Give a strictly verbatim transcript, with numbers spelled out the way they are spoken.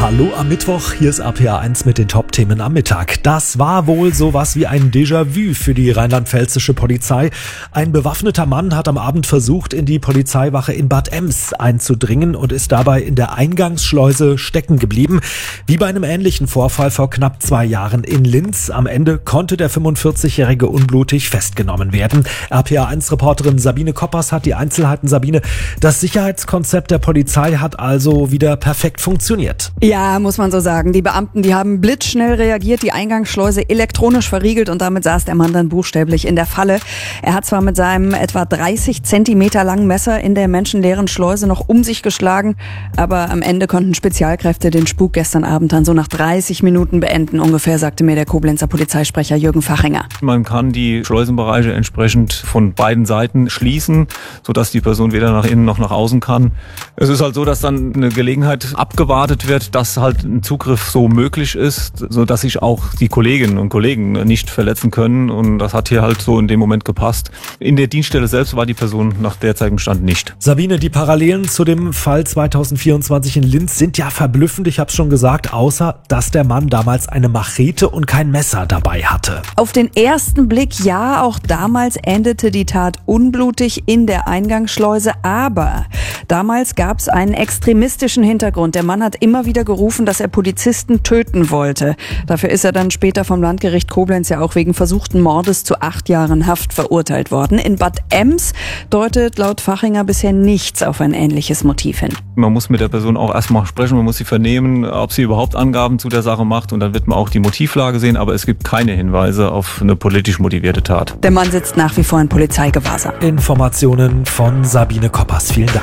Hallo am Mittwoch, hier ist A P A eins mit den Top-Themen am Mittag. Das war wohl sowas wie ein Déjà-vu für die rheinland-pfälzische Polizei. Ein bewaffneter Mann hat am Abend versucht, in die Polizeiwache in Bad Ems einzudringen und ist dabei in der Eingangsschleuse stecken geblieben. Wie bei einem ähnlichen Vorfall vor knapp zwei Jahren in Linz. Am Ende konnte der fünfundvierzigjährige unblutig festgenommen werden. A P A eins-Reporterin Sabine Koppers hat die Einzelheiten. Sabine, das Sicherheitskonzept der Polizei hat also wieder perfekt funktioniert. Ja, muss man so sagen. Die Beamten, die haben blitzschnell reagiert, die Eingangsschleuse elektronisch verriegelt und damit saß der Mann dann buchstäblich in der Falle. Er hat zwar mit seinem etwa dreißig Zentimeter langen Messer in der menschenleeren Schleuse noch um sich geschlagen, aber am Ende konnten Spezialkräfte den Spuk gestern Abend dann so nach dreißig Minuten beenden, ungefähr, sagte mir der Koblenzer Polizeisprecher Jürgen Fachinger. Man kann die Schleusenbereiche entsprechend von beiden Seiten schließen, sodass die Person weder nach innen noch nach außen kann. Es ist halt so, dass dann eine Gelegenheit abgewartet wird, dass halt ein Zugriff so möglich ist, sodass sich auch die Kolleginnen und Kollegen nicht verletzen können. Und das hat hier halt so in dem Moment gepasst. In der Dienststelle selbst war die Person nach derzeitigem Stand nicht. Sabine, die Parallelen zu dem Fall zweitausendvierundzwanzig in Linz sind ja verblüffend, ich habe es schon gesagt, außer dass der Mann damals eine Machete und kein Messer dabei hatte. Auf den ersten Blick ja, auch damals endete die Tat unblutig in der Eingangsschleuse, aber damals gab es einen extremistischen Hintergrund. Der Mann hat immer wieder gerufen, dass er Polizisten töten wollte. Dafür ist er dann später vom Landgericht Koblenz ja auch wegen versuchten Mordes zu acht Jahren Haft verurteilt worden. In Bad Ems deutet laut Fachinger bisher nichts auf ein ähnliches Motiv hin. Man muss mit der Person auch erstmal sprechen, man muss sie vernehmen, ob sie überhaupt Angaben zu der Sache macht und dann wird man auch die Motivlage sehen, aber es gibt keine Hinweise auf eine politisch motivierte Tat. Der Mann sitzt nach wie vor in Polizeigewahrsam. Informationen von Sabine Koppers. Vielen Dank.